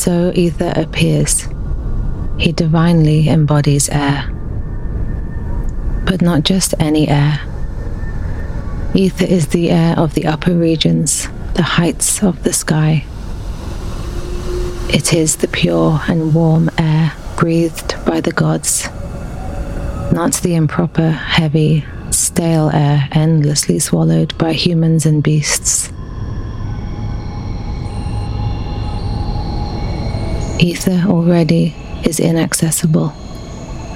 so ether appears. He divinely embodies air. But not just any air. Ether is the air of the upper regions, the heights of the sky. It is the pure and warm air breathed by the gods, not the improper, heavy, stale air endlessly swallowed by humans and beasts. Ether already is inaccessible.